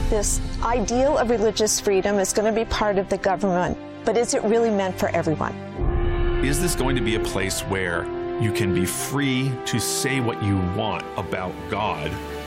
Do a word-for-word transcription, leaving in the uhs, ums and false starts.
This ideal of religious freedom is going to be part of the government, but is it really meant for everyone? Is this going to be a place where you can be free to say what you want about God